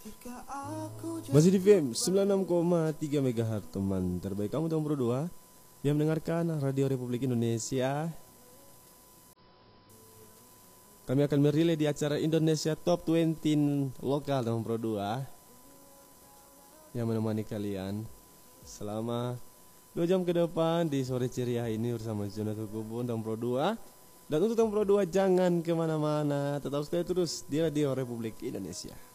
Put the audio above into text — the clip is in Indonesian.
Masih di FM 96,3 MHz, teman terbaik kamu tahun berdua yang mendengarkan Radio Republik Indonesia. Kami akan merilai di acara Indonesia Top 20 lokal tahun berdua yang menemani kalian selama 2 jam ke depan di sore ceria ini bersama Jonathan Kubun tahun berdua. Dan untuk tahun berdua jangan kemana-mana, tetap stay terus di Radio Republik Indonesia.